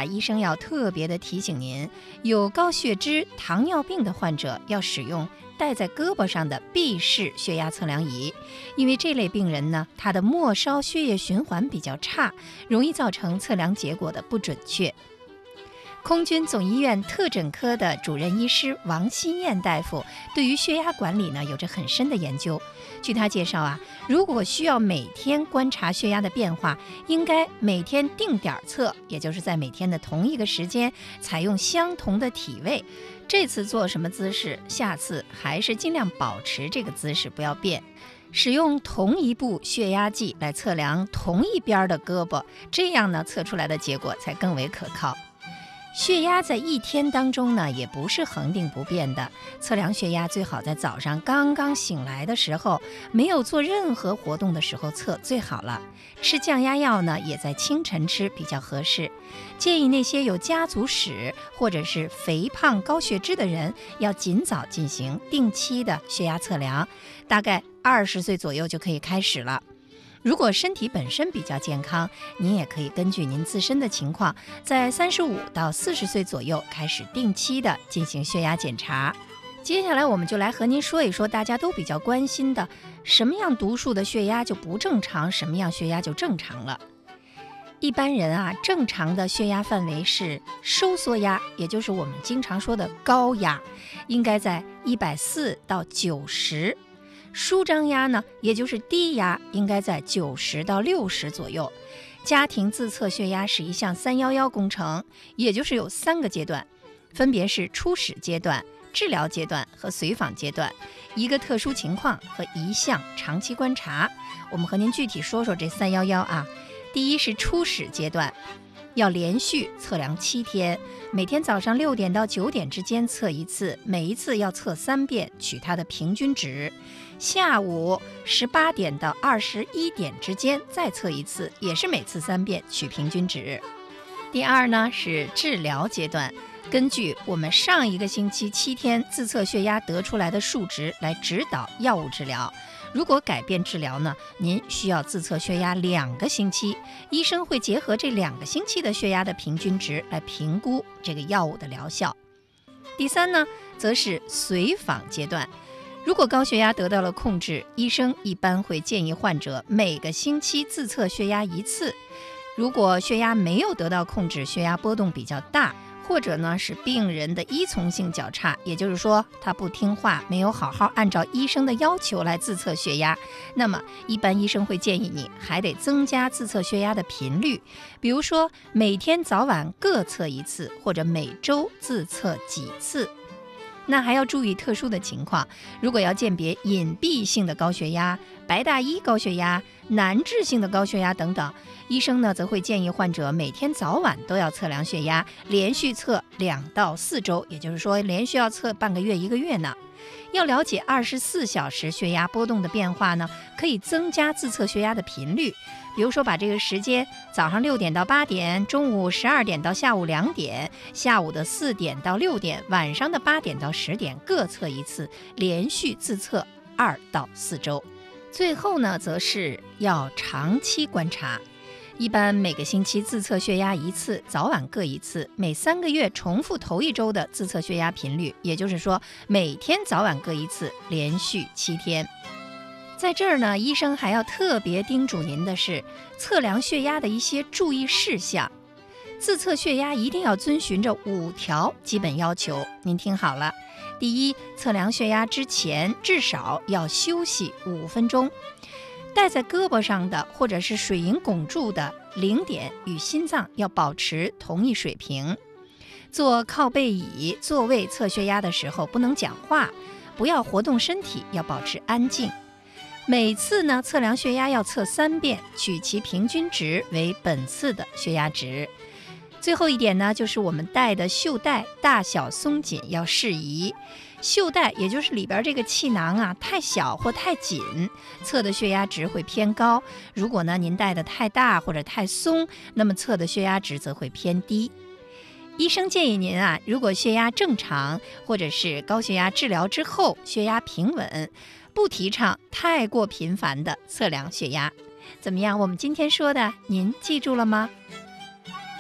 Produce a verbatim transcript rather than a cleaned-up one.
啊，医生要特别的提醒您，有高血脂、糖尿病的患者要使用戴在胳膊上的臂式血压测量仪，因为这类病人呢，他的末梢血液循环比较差，容易造成测量结果的不准确。空军总医院特诊科的主任医师王新燕大夫对于血压管理呢有着很深的研究。据他介绍啊，如果需要每天观察血压的变化，应该每天定点测，也就是在每天的同一个时间，采用相同的体位。这次做什么姿势，下次还是尽量保持这个姿势，不要变。使用同一部血压计来测量同一边的胳膊，这样呢，测出来的结果才更为可靠。血压在一天当中呢，也不是恒定不变的。测量血压最好在早上刚刚醒来的时候，没有做任何活动的时候测最好了。吃降压药呢，也在清晨吃比较合适。建议那些有家族史或者是肥胖高血脂的人，要尽早进行定期的血压测量，大概二十岁左右就可以开始了。如果身体本身比较健康，您也可以根据您自身的情况，在三十五到四十岁左右开始定期的进行血压检查。接下来我们就来和您说一说大家都比较关心的，什么样读数的血压就不正常，什么样血压就正常了。一般人啊，正常的血压范围是收缩压，也就是我们经常说的高压，应该在一百四到九十。舒张压呢，也就是低压，应该在九十到六十左右。家庭自测血压是一项三一一工程，也就是有三个阶段，分别是初始阶段、治疗阶段和随访阶段，一个特殊情况和一项长期观察。我们和您具体说说这三一一啊。第一是初始阶段，要连续测量七天，每天早上六点到九点之间测一次，每一次要测三遍，取它的平均值。下午十八点到二十一点之间再测一次，也是每次三遍，取平均值。第二呢是治疗阶段，根据我们上一个星期七天自测血压得出来的数值来指导药物治疗。如果改变治疗呢，您需要自测血压两个星期，医生会结合这两个星期的血压的平均值来评估这个药物的疗效。第三呢，则是随访阶段。如果高血压得到了控制，医生一般会建议患者每个星期自测血压一次。如果血压没有得到控制，血压波动比较大，或者呢是病人的依从性较差，也就是说他不听话，没有好好按照医生的要求来自测血压，那么一般医生会建议你还得增加自测血压的频率，比如说每天早晚各测一次，或者每周自测几次。那还要注意特殊的情况，如果要鉴别隐蔽性的高血压、白大衣高血压、难治性的高血压等等，医生呢则会建议患者每天早晚都要测量血压，连续测两到四周，也就是说连续要测半个月一个月呢。要了解二十四小时血压波动的变化呢，可以增加自测血压的频率，比如说把这个时间早上六点到八点，中午十二点到下午两点，下午的四点到六点，晚上的八点到十点各测一次，连续自测二到四周。最后呢，则是要长期观察。一般每个星期自测血压一次，早晚各一次，每三个月重复头一周的自测血压频率，也就是说每天早晚各一次，连续七天。在这儿呢，医生还要特别叮嘱您的是，测量血压的一些注意事项。自测血压一定要遵循着五条基本要求，您听好了。第一，测量血压之前至少要休息五分钟。戴在胳膊上的或者是水银汞柱的零点与心脏要保持同一水平。坐靠背椅座位测血压的时候不能讲话，不要活动身体，要保持安静。每次呢测量血压要测三遍，取其平均值为本次的血压值。最后一点呢，就是我们戴的袖带大小松紧要适宜。袖带也就是里边这个气囊啊，太小或太紧，测的血压值会偏高。如果呢您戴的太大或者太松，那么测的血压值则会偏低。医生建议您啊，如果血压正常，或者是高血压治疗之后血压平稳，不提倡太过频繁的测量血压。怎么样？我们今天说的，您记住了吗？